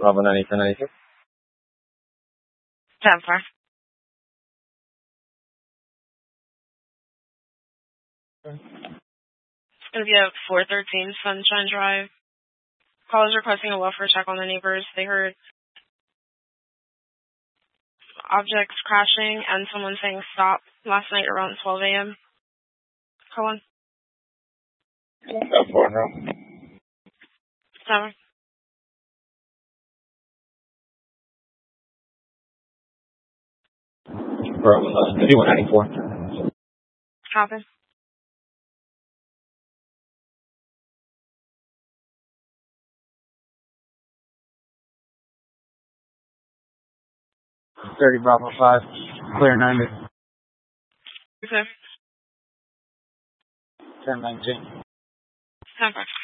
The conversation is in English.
Bravo 92. 10-4. It's going to be at 413 Sunshine Drive. Callers requesting a welfare check on the neighbors. They heard objects crashing and someone saying stop last night around 12 a.m. Call on. 7. Bravo 9194. Copy. 30 Bravo 5. Clear 90. Okay. 1019. 10-4.